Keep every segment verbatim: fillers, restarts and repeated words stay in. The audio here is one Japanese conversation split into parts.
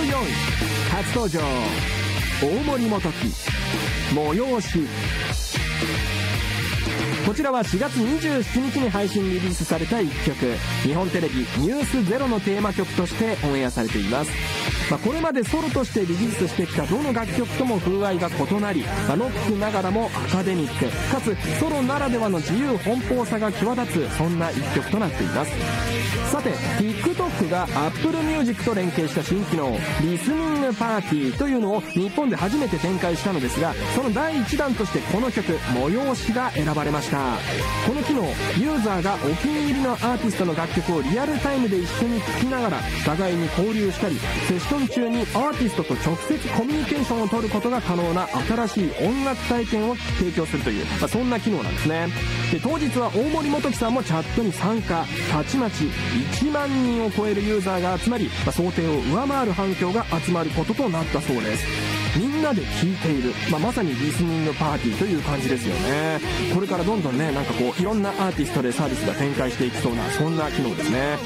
よんい初登場、大森元樹、催し。こちらはしがつにじゅうしちにちに配信リリースされたいっきょく、日本テレビニュースゼロのテーマ曲としてオンエアされています。まあ、これまでソロとしてリリースしてきたどの楽曲とも風合いが異なり、まあ、ロックながらもアカデミックかつソロならではの自由奔放さが際立つ、そんな一曲となっています。さて TikTok が Apple Music と連携した新機能リスニングパーティーというのを日本で初めて展開したのですが、その第一弾としてこの曲催しが選ばれました。この機能、ユーザーがお気に入りのアーティストの楽曲をリアルタイムで一緒に聴きながら互いに交流したり、セッション中にアーティストと直接コミュニケーションを取ることが可能な新しい音楽体験を提供するという、まあ、そんな機能なんですね。で当日は大森元樹さんもチャットに参加、たちまちいちまんにんを超えるユーザーが集まり、まあ、想定を上回る反響が集まることとなったそうです。みんなで聴いている、まあ、まさにリスニングパーティーという感じですよね。これからどんどんね、なんかこういろんなアーティストでサービスが展開していきそうな、そんな機能ですね。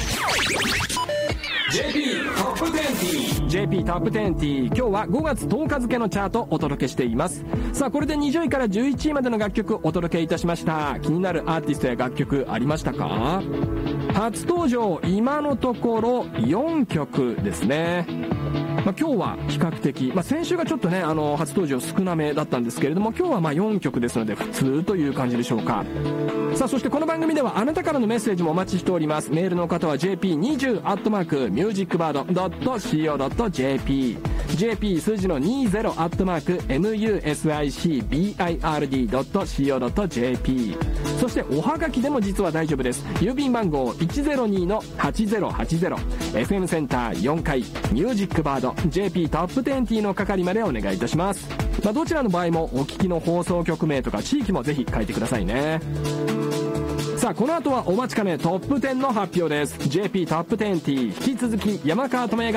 ジェーピー トップ テンティー ジェーピー トップ テンティー 今日はごがつとおか付のチャートをお届けしています。さあこれでにじゅういからじゅういちいまでの楽曲お届けいたしました。気になるアーティストや楽曲ありましたか？初登場、今のところよんきょくですね。まあ、今日は比較的、まあ、先週がちょっとねあの初登場少なめだったんですけれども、今日はまあよんきょくですので普通という感じでしょうか。さあそしてこの番組ではあなたからのメッセージもお待ちしております。メールの方は ジェーピーにじゅう アットマーク ミュージックバード ドット シーオー ドット ジェーピー ジェーピー 数字のにじゅう アットマーク ミューシックバード ドット シーオー ドット ジェーピー。 そしておはがきでも実は大丈夫です。郵便番号 いちゼロにのはちゼロはちゼロ エフエム センターよんかいミュージックバード ジェーピー トップ テンティー の係までお願いいたします。まあ、どちらの場合もお聞きの放送局名とか地域もぜひ書いてくださいね。さあこの後はお待ちかねトップじゅうの発表です。 ジェーピー トップ テンティー、引き続き山川智也が